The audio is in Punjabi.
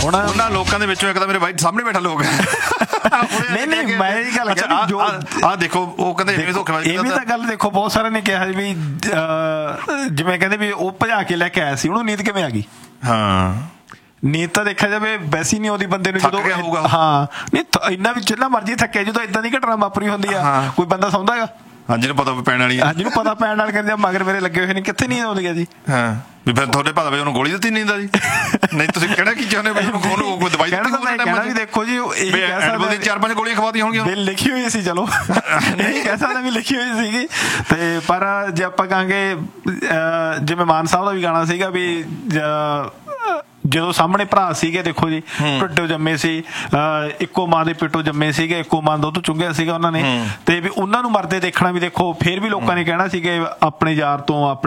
ਹੁਣ ਉਹਨਾਂ ਲੋਕਾਂ ਦੇ ਵਿੱਚੋਂ ਇੱਕ ਤਾਂ ਮੇਰੇ ਬਾਈ ਸਾਹਮਣੇ ਬੈਠਾ ਲੋਕ ਨਹੀਂ ਮੈਂ ਇਹ ਗੱਲ ਆਹ ਦੇਖੋ ਉਹ ਕਹਿੰਦੇ ਇਵੇਂ ਤਾਂ ਗੱਲ ਦੇਖੋ ਬਹੁਤ ਸਾਰਿਆਂ ਨੇ ਕਿਹਾ ਵੀ ਜਿਵੇਂ ਕਹਿੰਦੇ ਵੀ ਉਹ ਭਜਾ ਕੇ ਲੈ ਕੇ ਆਇਆ ਸੀ ਉਹਨੂੰ ਨੀਂਦ ਕਿਵੇਂ ਆ ਗਈ। ਹਾਂ ਨੀਂਦ ਤਾਂ ਦੇਖਿਆ ਜਾਵੇ ਵੈਸੇ ਨਹੀਂ ਆਉਂਦੀ ਬੰਦੇ ਨੂੰ ਜਦੋਂ ਹਾਂ ਨਹੀਂ ਇੰਨਾ ਵੀ ਜਿੰਨਾ ਮਰਜ਼ੀ ਥੱਕਿਆ ਜਦੋਂ ਏਦਾਂ ਦੀ ਘਟਨਾ ਵਾਪਰੀ ਹੁੰਦੀ ਆ ਕੋਈ ਬੰਦਾ ਸੌਂਦਾ ਹੈਗਾ। ਹਾਂ ਜਿਹਨੂੰ ਪਤਾ ਪੈਣ ਵਾਲੀ ਆ ਜਿਹਨੂੰ ਪਤਾ ਪੈਣ ਨਾਲ ਕਹਿੰਦੇ ਮਗਰ ਮੇਰੇ ਲੱਗੇ ਹੋਏ ਨੇ ਕਿੱਥੇ ਨੀਂਦ ਆਉਂਦੀ ਹੈ ਜੀ। ਹਾਂ ਵੀ ਫਿਰ ਤੁਹਾਡੇ ਭਾਵੇਂ ਉਹਨੂੰ ਗੋਲੀ ਦਿੱਤੀ ਨੀਂਦ ਆ ਜੀ ਨਹੀਂ ਤੁਸੀਂ ਕਹਿਣਾ ਕੀ ਚਾਹੁੰਦੇ ਉਹਨੂੰ ਕੋਈ ਦਵਾਈ ਕਹਿਣਾ ਵੀ ਦੇਖੋ ਜੀ 4-5 ਗੋਲੀਆਂ ਖਵਾਦੀਆਂ ਹੋਣਗੀਆਂ ਬਿੱਲ ਲਿਖੀ ਹੋਈ ਸੀ ਚਲੋ ਨਹੀਂ ਕਹਿ ਸਕਦਾ ਵੀ ਲਿਖੀ ਹੋਈ ਸੀਗੀ ਤੇ ਪਰ ਜੇ ਆਪਾਂ ਕਹਾਂਗੇ ਜਿਵੇਂ ਮਾਨ ਸਾਹਿਬ ਦਾ ਵੀ ਗਾਣਾ ਸੀਗਾ ਵੀ ਜਦੋਂ ਸਾਹਮਣੇ ਭਰਾ ਸੀਗੇ ਦੇਖੋ ਜੀ ਢਿੱਡੋਂ ਜੰਮੇ ਸੀ ਇੱਕੋ ਮਾਂ ਦੇ ਪਿੱਟੋਂ ਜੰਮੇ ਸੀਗੇ ਇੱਕੋ ਮਾਂ ਦੁੱਧ ਚੁੰਗਿਆ ਸੀਗਾ ਉਹਨਾਂ ਨੇ ਤੇ ਵੀ ਉਹਨਾਂ ਨੂੰ ਮਰਦੇ ਦੇਖਣਾ ਵੀ ਦੇਖੋ ਫਿਰ ਵੀ ਲੋਕਾਂ ਨੇ ਕਹਿਣਾ ਸੀ ਕਿ ਆਪਣੇ ਯਾਰ ਤੋਂ